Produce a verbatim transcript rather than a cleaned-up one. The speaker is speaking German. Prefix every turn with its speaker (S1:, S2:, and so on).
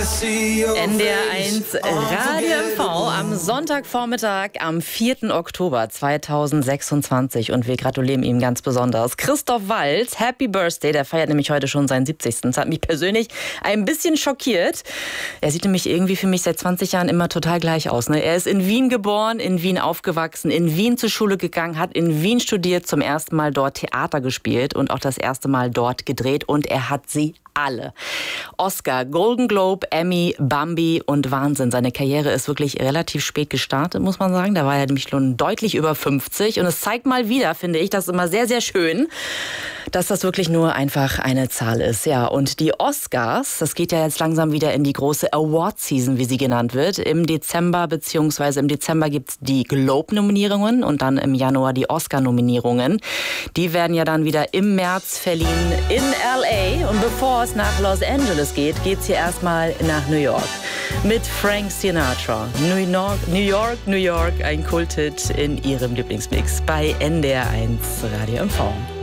S1: N D R eins Radio M V am Sonntagvormittag am vierten Oktober zweitausendsechsundzwanzig und wir gratulieren ihm ganz besonders. Christoph Waltz, Happy Birthday, der feiert nämlich heute schon seinen siebzigsten. Das hat mich persönlich ein bisschen schockiert. Er sieht nämlich irgendwie für mich seit zwanzig Jahren immer total gleich aus. Ne? Er ist in Wien geboren, in Wien aufgewachsen, in Wien zur Schule gegangen, hat in Wien studiert, zum ersten Mal dort Theater gespielt und auch das erste Mal dort gedreht und er hat sie alle. Oscar, Golden Globe, Emmy, Bambi und Wahnsinn. Seine Karriere ist wirklich relativ spät gestartet, muss man sagen. Da war er nämlich schon deutlich über fünfzig. Und es zeigt mal wieder, finde ich, das ist immer sehr, sehr schön, dass das wirklich nur einfach eine Zahl ist. Ja, und die Oscars, das geht ja jetzt langsam wieder in die große Award-Season, wie sie genannt wird. Im Dezember, beziehungsweise im Dezember gibt es die Globe-Nominierungen und dann im Januar die Oscar-Nominierungen. Die werden ja dann wieder im März verliehen in L A. Und bevor es nach Los Angeles geht, geht's hier erstmal nach New York. Mit Frank Sinatra. New York, New York, New York, ein Kulthit in ihrem Lieblingsmix bei N D R eins Radio M V.